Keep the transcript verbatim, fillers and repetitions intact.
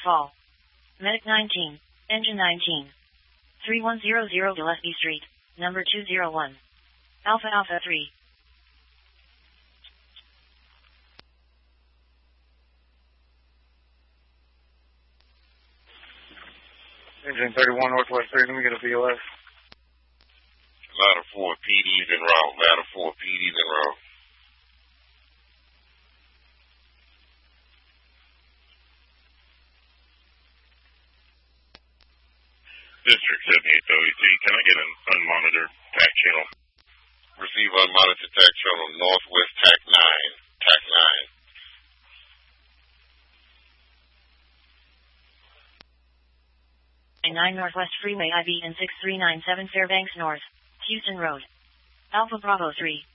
Fall. Medic nineteen, Engine nineteen. three one zero zero Gillespie Street, number two zero one. Alpha Alpha three. Engine thirty-one Northwest three, let me get a V O S. Ladder four, P D's en route. Ladder four, P D's en route. District seventy-eight W T, can I get an unmonitored T A C channel? Receive unmonitored T A C channel Northwest T A C nine. T A C nine. nine Northwest Freeway I B N six three nine seven Fairbanks North, Houston Road. Alpha Bravo three.